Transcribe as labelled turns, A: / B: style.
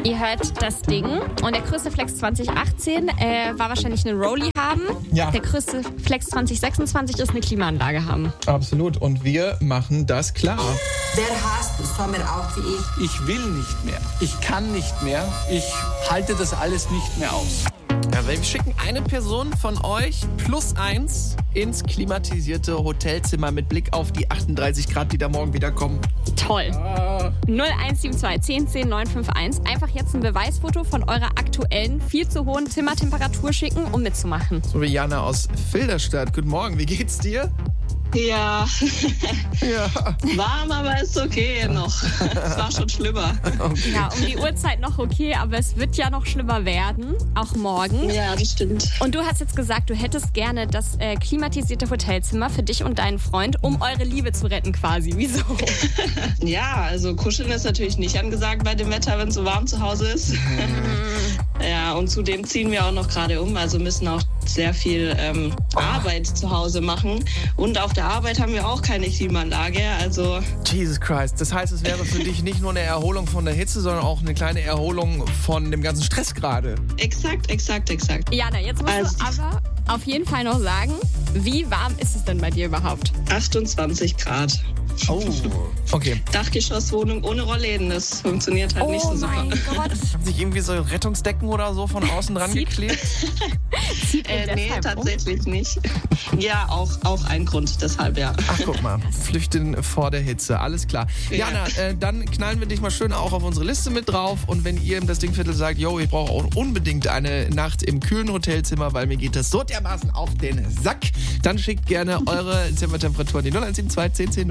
A: Ihr hört das Ding. Und der größte Flex 2018 war wahrscheinlich eine Rolli haben.
B: Ja.
A: Der größte Flex 2026 ist eine Klimaanlage haben.
B: Absolut. Und wir machen das klar.
C: Wer hasst Sommer auch wie ich?
D: Ich will nicht mehr. Ich kann nicht mehr. Ich halte das alles nicht mehr aus.
E: Ja, wir schicken eine Person von euch +1 ins klimatisierte Hotelzimmer mit Blick auf die 38 Grad, die da morgen wieder kommen.
A: Toll. 0172 10 10 951. Einfach jetzt ein Beweisfoto von eurer aktuellen, viel zu hohen Zimmertemperatur schicken, um mitzumachen.
E: So wie Jana aus Filderstadt. Guten Morgen, wie geht's dir?
F: Ja,
E: Ja.
F: warm, aber ist okay noch. Es war schon schlimmer.
A: Ja, um die Uhrzeit noch okay, aber es wird ja noch schlimmer werden, auch morgen.
F: Ja, das stimmt.
A: Und du hast jetzt gesagt, du hättest gerne das klimatisierte Hotelzimmer für dich und deinen Freund, um eure Liebe zu retten quasi. Wieso?
F: Ja, also kuscheln ist natürlich nicht angesagt bei dem Wetter, wenn es so warm zu Hause ist. Ja, und zudem ziehen wir auch noch gerade um, also müssen auch sehr viel Arbeit zu Hause machen. Und auf der Arbeit haben wir auch keine Klimaanlage, also...
E: Jesus Christ. Das heißt, es wäre für dich nicht nur eine Erholung von der Hitze, sondern auch eine kleine Erholung von dem ganzen Stress gerade.
F: Exakt.
A: Jana, jetzt musst du aber auf jeden Fall noch sagen, wie warm ist es denn bei dir überhaupt?
F: 28 Grad.
E: Oh. Okay.
F: Dachgeschosswohnung ohne Rollläden, das funktioniert halt nicht so super.
A: Mein Gott.
E: Haben sich irgendwie so Rettungsdecken oder so von außen dran geklebt?
A: Zieht ihr
F: Nee,
A: deshalb um?
F: tatsächlich nicht. Ja, auch ein Grund, deshalb ja.
E: Ach, guck mal. Flüchten vor der Hitze. Alles klar.
F: Ja.
E: Jana, dann knallen wir dich mal schön auch auf unsere Liste mit drauf. Und wenn ihr im Das Dingviertel sagt, yo, ich brauche auch unbedingt eine Nacht im kühlen Hotelzimmer, weil mir geht das so dermaßen auf den Sack, dann schickt gerne eure Zimmertemperatur an die 0172 10 10